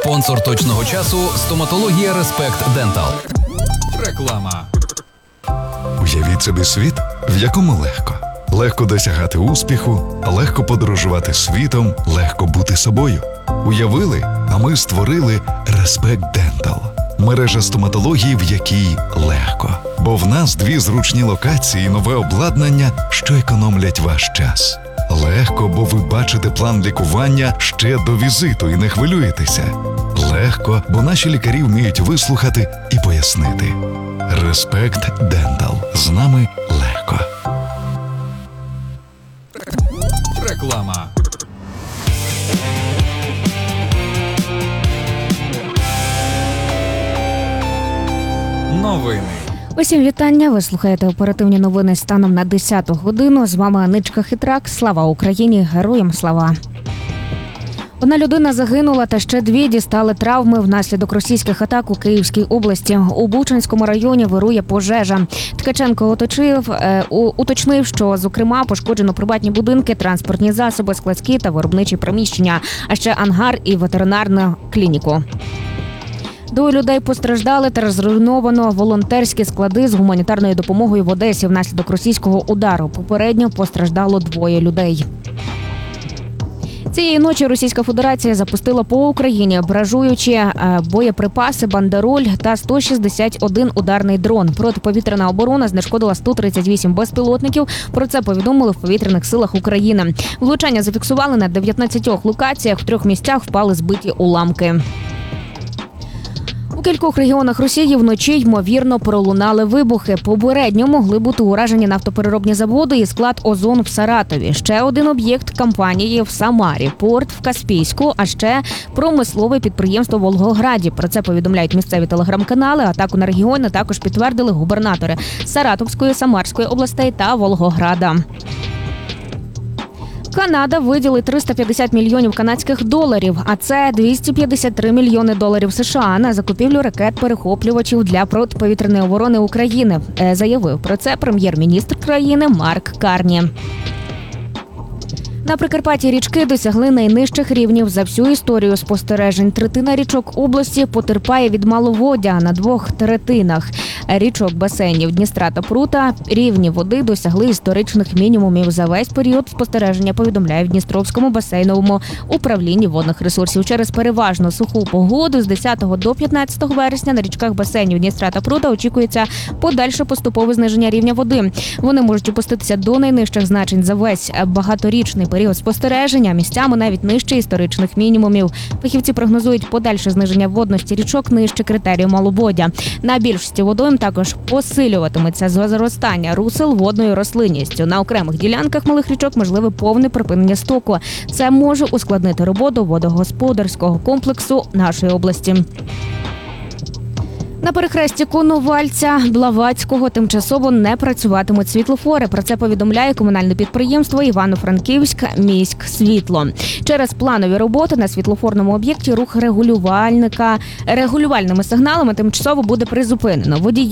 Спонсор точного часу – стоматологія Респект Дентал. Реклама. Уявіть собі світ, в якому легко. Легко досягати успіху, легко подорожувати світом, легко бути собою. Уявили, а ми створили Респект Дентал. Мережа стоматології, в якій легко. Бо в нас 2 зручні локації і нове обладнання, що економлять ваш час. Легко, бо ви бачите план лікування ще до візиту і не хвилюєтеся. Легко, бо наші лікарі вміють вислухати і пояснити. Респект Дентал. З нами легко. Реклама. Новини. Усім вітання. Ви слухаєте оперативні новини станом на 10-ту годину. З вами Аничка Хитрак. Слава Україні! Героям слава! Одна людина загинула та ще 2 дістали травми внаслідок російських атак у Київській області. У Бучанському районі вирує пожежа. Ткаченко уточнив, що, зокрема, пошкоджено приватні будинки, транспортні засоби, складські та виробничі приміщення, а ще ангар і ветеринарну клініку. 2 людей постраждали та зруйновано волонтерські склади з гуманітарною допомогою в Одесі внаслідок російського удару. Попередньо постраждало 2 людей. Цієї ночі Російська Федерація запустила по Україні баражуючі боєприпаси «Бандероль» та 161 ударний дрон. Протиповітряна оборона знешкодила 138 безпілотників. Про це повідомили в Повітряних силах України. Влучання зафіксували на 19 локаціях, в 3 місцях впали збиті уламки. У кількох регіонах Росії вночі, ймовірно, пролунали вибухи. Попередньо могли бути уражені нафтопереробні заводи і склад «Озон» в Саратові. Ще один об'єкт компанії в Самарі, порт в Каспійську, а ще промислове підприємство в Волгограді. Про це повідомляють місцеві телеграм-канали. Атаку на регіони також підтвердили губернатори Саратовської, Самарської областей та Волгограда. Канада виділить 350 мільйонів канадських доларів, а це 253 мільйони доларів США на закупівлю ракет-перехоплювачів для протиповітряної оборони України, заявив про це прем'єр-міністр країни Марк Карні. На Прикарпатті річки досягли найнижчих рівнів за всю історію спостережень. Третина річок області потерпає від маловоддя на 2 третинах річок басейнів Дністра та Прута. Рівні води досягли історичних мінімумів за весь період спостереження, повідомляє в Дністровському басейновому управлінні водних ресурсів. Через переважно суху погоду з 10 до 15 вересня на річках басейнів Дністра та Прута очікується подальше поступове зниження рівня води. Вони можуть опуститися до найнижчих значень за весь багаторічний період спостереження, місцями навіть нижче історичних мінімумів. Фахівці прогнозують подальше зниження водності річок нижче критерію маловоддя. На більшості водойм також посилюватиметься зростання русел водною рослинністю. На окремих ділянках малих річок можливе повне припинення стоку. Це може ускладнити роботу водогосподарського комплексу нашої області. На перехресті Коновальця, Блаватського тимчасово не працюватимуть світлофори. Про це повідомляє комунальне підприємство Івано-Франківськ «Міськсвітло». Через планові роботи на світлофорному об'єкті рух регулювальними сигналами тимчасово буде призупинено. Водії